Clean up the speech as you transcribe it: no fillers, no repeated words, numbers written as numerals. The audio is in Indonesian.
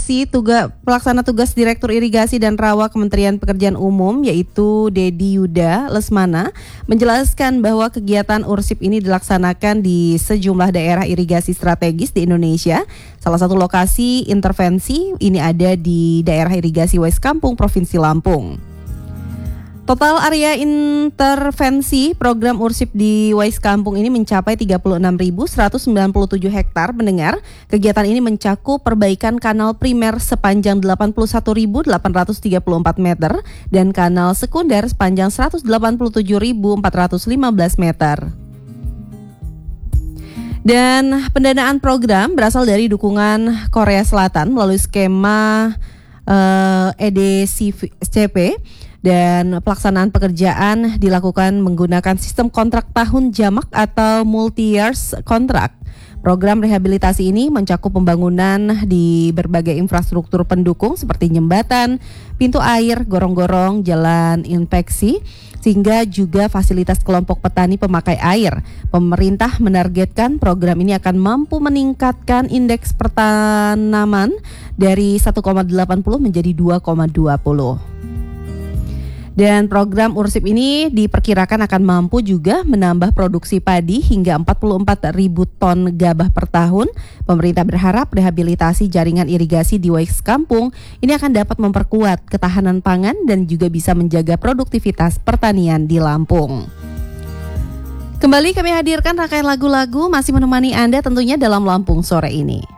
Pelaksana tugas Direktur Irigasi dan Rawa Kementerian Pekerjaan Umum yaitu Dedi Yuda Lesmana menjelaskan bahwa kegiatan Ursip ini dilaksanakan di sejumlah daerah irigasi strategis di Indonesia. Salah satu lokasi intervensi ini ada di daerah irigasi Wais Kampung, Provinsi Lampung. Total area intervensi program Ursip di Wais Kampung ini mencapai 36.197 hektar mendengar. Kegiatan ini mencakup perbaikan kanal primer sepanjang 81.834 meter dan kanal sekunder sepanjang 187.415 meter. Dan pendanaan program berasal dari dukungan Korea Selatan melalui skema EDCP. Dan pelaksanaan pekerjaan dilakukan menggunakan sistem kontrak tahun jamak atau multi-years kontrak. Program rehabilitasi ini mencakup pembangunan di berbagai infrastruktur pendukung seperti jembatan, pintu air, gorong-gorong, jalan infeksi, sehingga juga fasilitas kelompok petani pemakai air. Pemerintah menargetkan program ini akan mampu meningkatkan indeks pertanaman dari 1,80 menjadi 2,20. Dan program Ursip ini diperkirakan akan mampu juga menambah produksi padi hingga 44.000 ton gabah per tahun. Pemerintah berharap rehabilitasi jaringan irigasi di Wais Kampung ini akan dapat memperkuat ketahanan pangan dan juga bisa menjaga produktivitas pertanian di Lampung. Kembali kami hadirkan rangkaian lagu-lagu masih menemani Anda tentunya dalam Lampung sore ini.